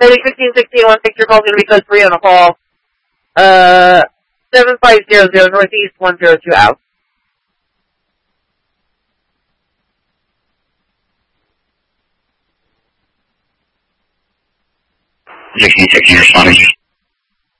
Heading 1561, Victor calls going to be code 3 on a call. 7500 Northeast 102 out. Responding.